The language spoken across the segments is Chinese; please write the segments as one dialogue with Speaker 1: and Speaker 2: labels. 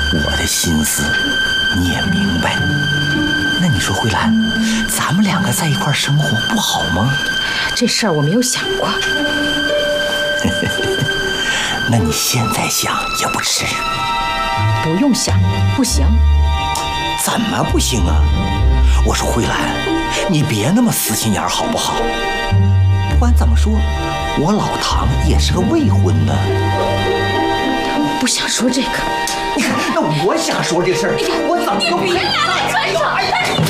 Speaker 1: 我的心思你也明白。那你说慧兰，咱们两个在一块生活不好吗？
Speaker 2: 这事儿我没有想过。
Speaker 1: 那你现在想也不迟。
Speaker 2: 不用想，不行。
Speaker 1: 怎么不行啊？我说慧兰，你别那么死心眼好不好？不管怎么说，我老唐也是个未婚呢。
Speaker 2: 我不想说这个。
Speaker 1: 你看，那我想说这事儿，我怎么就
Speaker 2: 别拿来穿上！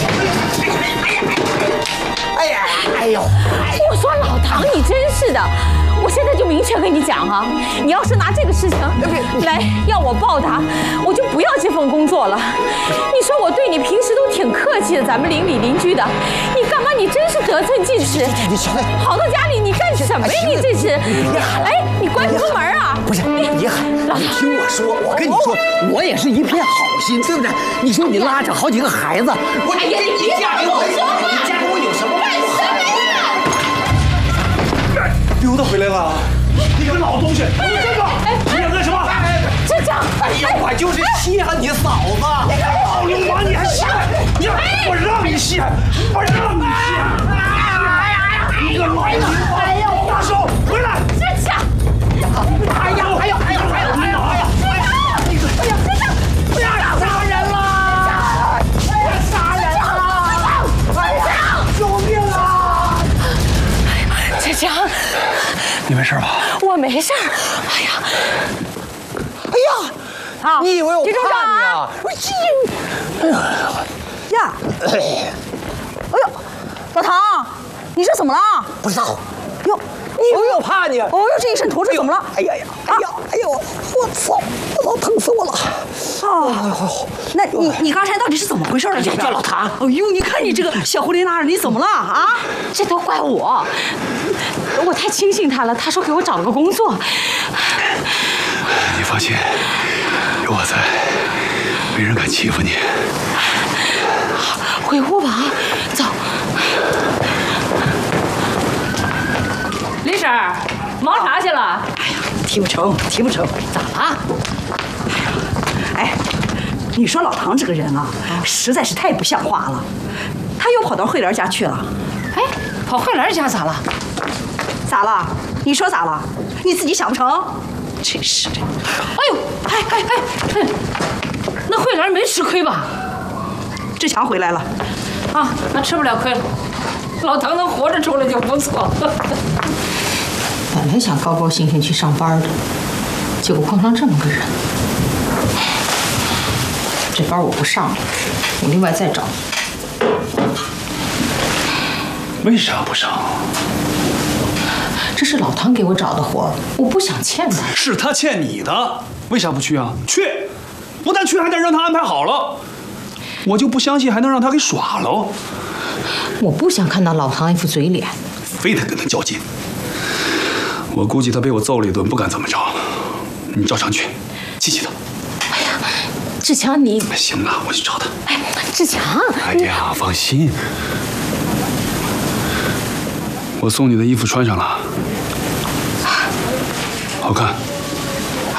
Speaker 1: 哎呦！
Speaker 2: 我说老唐，你真是的。我现在就明确跟你讲哈，你要是拿这个事情来要我报答，我就不要这份工作了。你说我对你平时都挺客气的，咱们邻里邻居的，你干嘛？你真是得寸进尺。跑到家里你干什么呀？你这是？哎，你关什么门啊？
Speaker 1: 不是，你别喊，你听我说，我跟你说，我也是一片好心，对不对？你说你拉着好几个孩子，你嫁给我，你嫁给我有什么不好？
Speaker 3: 刘大回来了，你个老东西，你站住！你想干什么？
Speaker 2: 镇长，
Speaker 1: 哎呀，我就是稀罕你嫂子。
Speaker 3: 你个老流氓，你还稀罕？你我让你稀罕，我让你稀罕！你个老流氓！哎呀，大手回来！
Speaker 2: 镇长！
Speaker 3: 哎呀！杀人了！杀人了！哎呀！救命啊！
Speaker 2: 镇长，
Speaker 3: 你没事吧？
Speaker 2: 我没事儿。哎呀，
Speaker 1: 啊！你以为我怕你啊？
Speaker 4: 呀！哎呦，老唐，你这怎么了？
Speaker 1: 不知道。
Speaker 4: 哟，
Speaker 1: 你以为我怕你？
Speaker 4: 哦呦，这一身土，这怎么了？
Speaker 1: 哎呀，我操！我老疼死我了！
Speaker 4: 哦，那你刚才到底是怎么回事呢？
Speaker 1: 叫老唐。
Speaker 4: 哎呦，你看你这个小狐狸那儿，你怎么了啊？
Speaker 2: 这都怪我，我太轻信他了。他说给我找了个工作。
Speaker 3: 你放心，有我在，没人敢欺负你。
Speaker 2: 回屋吧啊，走。李婶儿，忙啥去了？
Speaker 4: 哎呀，提不成，
Speaker 2: 咋了？
Speaker 4: 哎，你说老唐这个人啊，实在是太不像话了。他又跑到慧莲家去了。
Speaker 2: 哎，跑慧莲家咋了？
Speaker 4: 咋了？你说咋了？你自己想不成？真是的。
Speaker 2: 哎呦，哎，那慧莲没吃亏吧？
Speaker 4: 志强回来了。
Speaker 2: 啊，那吃不了亏了。老唐能活着出来就不错。本来想高高兴兴去上班的，结果碰上这么个人。这班我不上了，我另外再找。
Speaker 3: 为啥不上？
Speaker 2: 这是老唐给我找的活，我不想欠他。
Speaker 3: 是他欠你的，为啥不去啊？去，不但去，还得让他安排好了。我就不相信还能让他给耍喽。
Speaker 2: 我不想看到老唐一副嘴脸，
Speaker 3: 非得跟他较劲。我估计他被我揍了一顿，不敢怎么着。你照常去，气气他。
Speaker 2: 哎呀，志强你……
Speaker 3: 行了，我去找他。
Speaker 2: 哎，志强，
Speaker 3: 哎呀，放心，我送你的衣服穿上了，好看。